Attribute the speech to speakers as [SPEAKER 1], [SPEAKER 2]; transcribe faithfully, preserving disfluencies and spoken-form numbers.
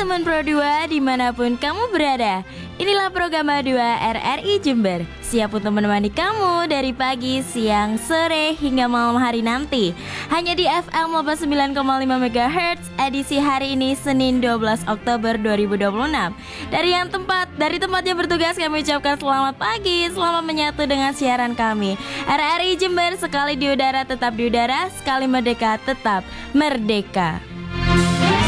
[SPEAKER 1] teman Pro dua dimanapun kamu berada. Inilah program dua R R I Jember, siap untuk menemani kamu dari pagi, siang, sore, hingga malam hari nanti. Hanya di F M delapan puluh sembilan koma lima megahertz, edisi hari ini Senin dua belas Oktober dua ribu dua puluh enam. Dari yang tempat, dari tempatnya bertugas kami ucapkan selamat pagi, selamat menyatu dengan siaran kami. R R I Jember, sekali di udara tetap di udara, sekali merdeka tetap merdeka.